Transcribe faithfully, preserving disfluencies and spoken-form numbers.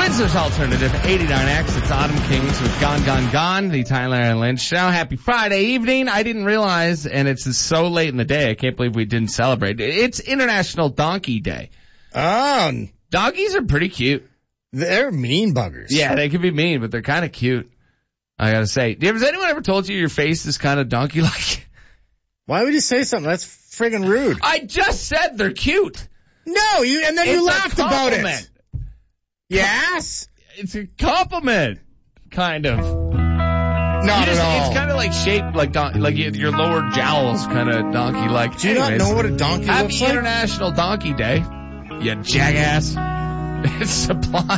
Winsor's Alternative eighty-nine X. It's Autumn Kings with Gone, Gone, Gone, the Tyler and Lynch show. Happy Friday evening. I didn't realize, and it's so late in the day, I can't believe we didn't celebrate. It's International Donkey Day. Oh. Donkeys are pretty cute. They're mean buggers. Yeah, they can be mean, but they're kind of cute. I gotta say. Has anyone ever told you your face is kind of donkey-like? Why would you say something? That's friggin' rude. I just said they're cute. No, you, and then it's you laughed about it. Yes? It's a compliment. Kind of. Not just, at all. It's kind of like shaped like don- like your lower jowls kind of donkey-like. Do you Anyways, not know what a donkey happy looks like? International Donkey Day, you jackass. It's Supply